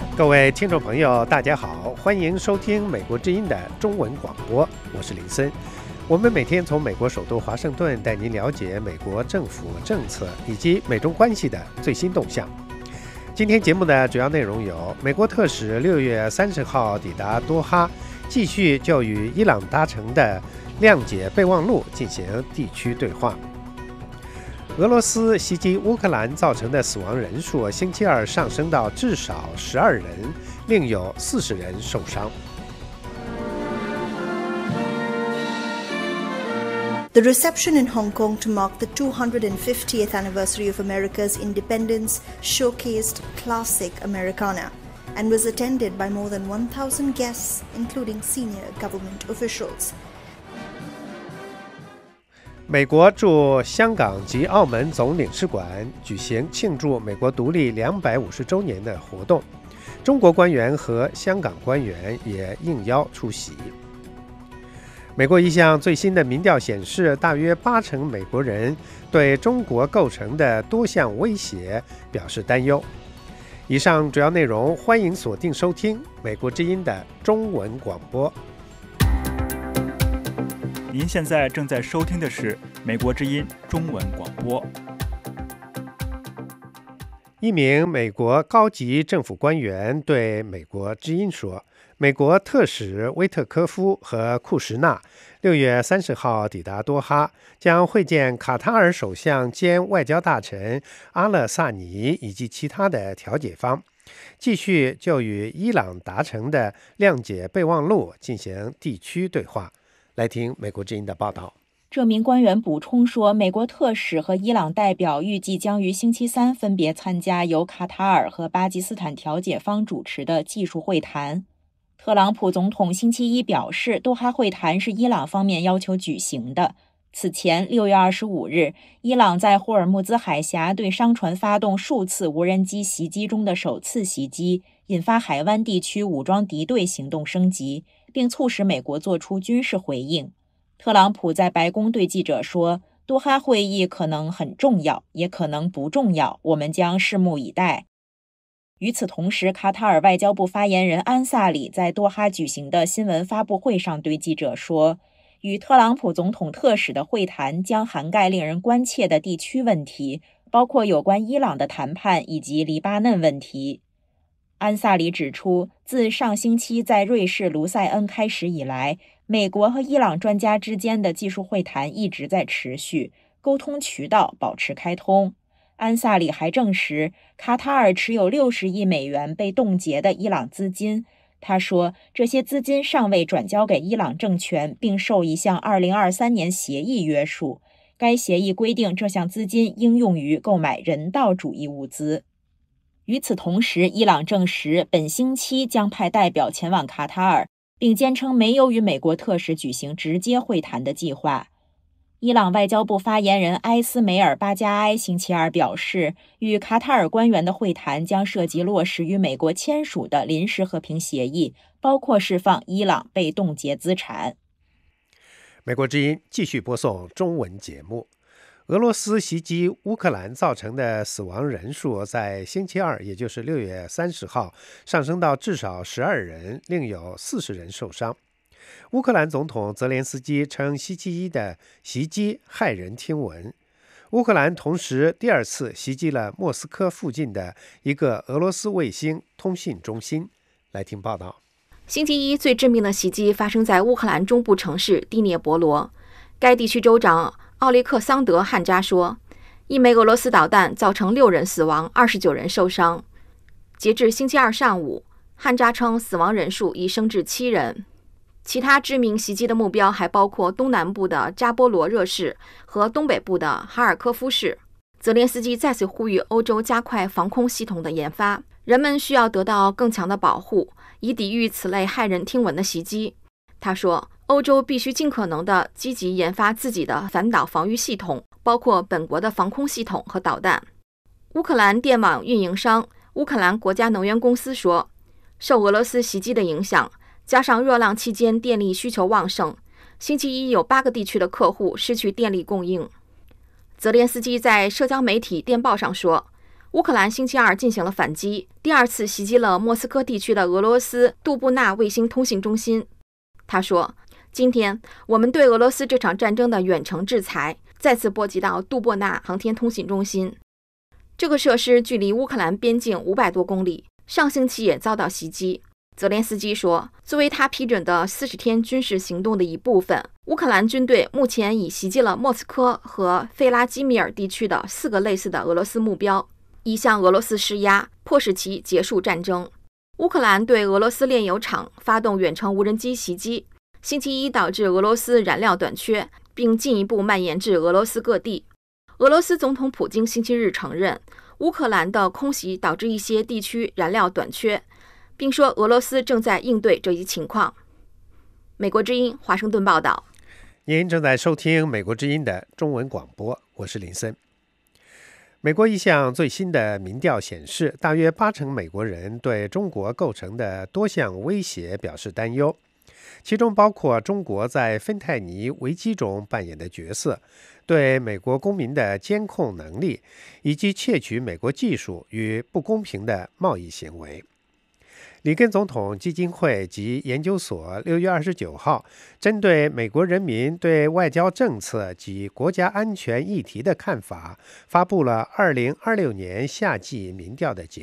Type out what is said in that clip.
各位听众朋友，大家好，欢迎收听美国之音的中文广播，我是林森。我们每天从美国首都华盛顿带您了解美国政府政策以及美中关系的最新动向。今天节目的主要内容有：美国特使6月30号抵达多哈，继续就与伊朗达成的谅解备忘录进行地区对话。俄罗斯袭击乌克兰造成的死亡人数星期二上升到至少12人，另有40人受伤。 The reception in Hong Kong to mark the 250th anniversary of America's independence showcased classic Americana and was attended by more than 1,000 guests, including senior government officials. 美国驻香港及澳门总领事馆举行庆祝美国独立250周年的活动，中国官员和香港官员也应邀出席。美国一项最新的民调显示，大约80%美国人对中国构成的多项威胁表示担忧。以上主要内容，欢迎锁定收听美国之音的中文广播。 您现在正在收听的是美国之音中文广播。 一名美国高级政府官员对美国之音说，美国特使威特科夫和库什纳6月30号抵达多哈，将会见卡塔尔首相兼外交大臣阿勒萨尼以及其他的调解方，继续就与伊朗达成的谅解备忘录进行地区对话。来听美国之音的报道。 这名官员补充说，美国特使和伊朗代表预计将于星期三分别参加由卡塔尔和巴基斯坦调解方主持的技术会谈。特朗普总统星期一表示，多哈会谈是伊朗方面要求举行的。此前6月25日，伊朗在霍尔木兹海峡对商船发动数次无人机袭击中的首次袭击，引发海湾地区武装敌对行动升级，并促使美国做出军事回应。特朗普在白宫对记者说，多哈会议可能很重要，也可能不重要，我们将拭目以待。与此同时，卡塔尔外交部发言人安萨里在多哈举行的新闻发布会上对记者说，与特朗普总统特使的会谈将涵盖令人关切的地区问题，包括有关伊朗的谈判以及黎巴嫩问题。安萨里指出，自上星期在瑞士卢塞恩开始以来，美国和伊朗专家之间的技术会谈一直在持续，沟通渠道保持开通。安萨里还证实，卡塔尔持有60亿美元被冻结的伊朗资金。他说，这些资金尚未转交给伊朗政权，并受一项2023年协议约束。该协议规定，这项资金应用于购买人道主义物资。与此同时，伊朗证实本星期将派代表前往卡塔尔，并坚称没有与美国特使举行直接会谈的计划。伊朗外交部发言人埃斯梅尔巴加埃星期二表示，与卡塔尔官员的会谈将涉及落实与美国签署的临时和平协议，包括释放伊朗被冻结资产。 美国之音继续播送中文节目。俄罗斯袭击乌克兰造成的死亡人数在星期二，也就是6月30号，上升到至少12人，另有40人受伤。乌克兰总统泽连斯基称星期一的袭击骇人听闻。乌克兰同时第二次袭击了莫斯科附近的一个俄罗斯卫星通信中心。来听报道。 星期一最致命的袭击发生在乌克兰中部城市第聂伯罗。该地区州长奥利克桑德·汉扎说，一枚俄罗斯导弹造成6人死亡，29人受伤。截至星期二上午，汉扎称死亡人数已升至7人。其他致命袭击的目标还包括东南部的扎波罗热市和东北部的哈尔科夫市。泽连斯基再次呼吁欧洲加快防空系统的研发，人们需要得到更强的保护，以抵御此类骇人听闻的袭击。他说，欧洲必须尽可能地积极研发自己的反导防御系统，包括本国的防空系统和导弹。乌克兰电网运营商乌克兰国家能源公司说，受俄罗斯袭击的影响，加上热浪期间电力需求旺盛，星期一有8个地区的客户失去电力供应。泽连斯基在社交媒体电报上说， 乌克兰星期二进行了反击，第二次袭击了莫斯科地区的俄罗斯杜布纳卫星通信中心。他说，今天我们对俄罗斯这场战争的远程制裁再次波及到杜布纳航天通信中心。这个设施距离乌克兰边境500多公里，上星期也遭到袭击。泽连斯基说，作为他批准的40天军事行动的一部分，乌克兰军队目前已袭击了莫斯科和费拉基米尔地区的4个类似的俄罗斯目标，以向俄罗斯施压，迫使其结束战争。乌克兰对俄罗斯炼油厂发动远程无人机袭击，星期一导致俄罗斯燃料短缺，并进一步蔓延至俄罗斯各地。俄罗斯总统普京星期日承认，乌克兰的空袭导致一些地区燃料短缺，并说俄罗斯正在应对这一情况。美国之音华盛顿报道。 您正在收听美国之音的中文广播，我是林森。美国一项最新的民调显示，大约80%美国人对中国构成的多项威胁表示担忧，其中包括中国在芬太尼危机中扮演的角色，对美国公民的监控能力，以及窃取美国技术与不公平的贸易行为。里根总统基金会及研究所6月29号针对美国人民对外交政策及国家安全议题的看法，发布了2026年夏季民调的结